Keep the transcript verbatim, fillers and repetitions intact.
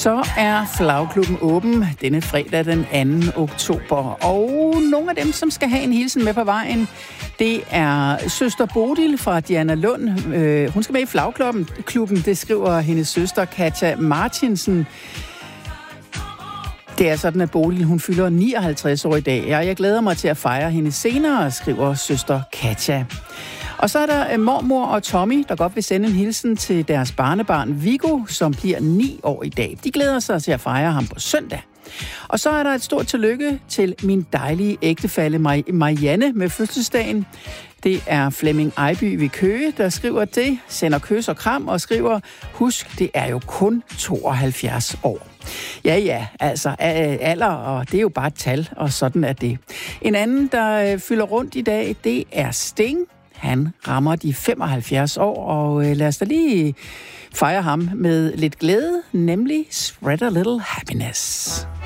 Så er Flagklubben åben denne fredag den anden oktober. Og nogle af dem, som skal have en hilsen med på vejen, det er søster Bodil fra Diana Lund. Øh, hun skal med i Flagklubben. Klubben, det skriver hendes søster Katja Martinsen. Det er sådan, at Bodil hun fylder nioghalvtreds år i dag. Og jeg glæder mig til at fejre hende senere, skriver søster Katja. Og så er der mormor og Tommy, der godt vil sende en hilsen til deres barnebarn Viggo, som bliver ni år i dag. De glæder sig til at fejre ham på søndag. Og så er der et stort tillykke til min dejlige ægtefælle Marianne med fødselsdagen. Det er Flemming Ejby ved Køge, der skriver det, sender kys og kram og skriver, husk, det er jo kun tooghalvfjerds år. Ja, ja, altså alder, og det er jo bare et tal, og sådan er det. En anden, der fylder rundt i dag, det er Sting. Han rammer de femoghalvfjerds år, og lad os da lige fejre ham med lidt glæde, nemlig Spread a Little Happiness.